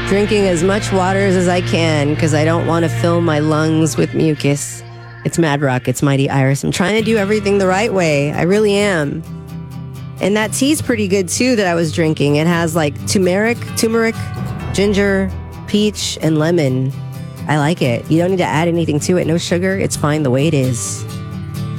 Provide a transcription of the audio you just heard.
Drinking as much water as I can because I don't want to fill my lungs with mucus. It's Mad Rock. It's Mighty Iris. I'm trying to do everything the right way. I really am. And that tea's pretty good too that I was drinking. It has like turmeric, ginger, peach, and lemon. I like it. You don't need to add anything to it. No sugar. It's fine the way it is.